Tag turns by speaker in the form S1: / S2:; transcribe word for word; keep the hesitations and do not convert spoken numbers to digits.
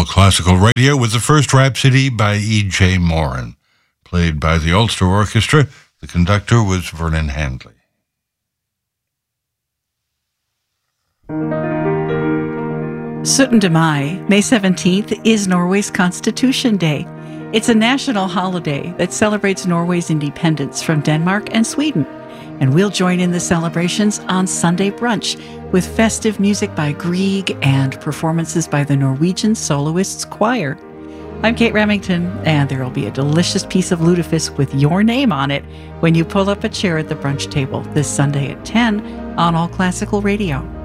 S1: All Classical Radio with the first Rhapsody by E J. Moran, played by the Ulster Orchestra. The conductor was Vernon Handley.
S2: syttende mai, May seventeenth, is Norway's Constitution Day. It's a national holiday that celebrates Norway's independence from Denmark and Sweden. And we'll join in the celebrations on Sunday brunch with festive music by Grieg and performances by the Norwegian Soloists Choir. I'm Kate Remington, and there will be a delicious piece of lutefisk with your name on it when you pull up a chair at the brunch table this Sunday at ten on All Classical Radio.